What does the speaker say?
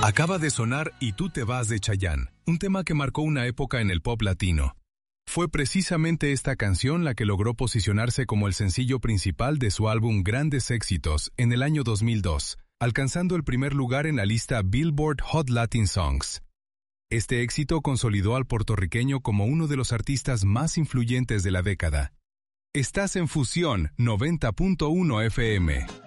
Acaba de sonar Y tú te vas de Chayanne, un tema que marcó una época en el pop latino. Fue precisamente esta canción la que logró posicionarse como el sencillo principal de su álbum Grandes Éxitos en el año 2002, alcanzando el primer lugar en la lista Billboard Hot Latin Songs. Este éxito consolidó al puertorriqueño como uno de los artistas más influyentes de la década. Estás en Fusión 90.1 FM.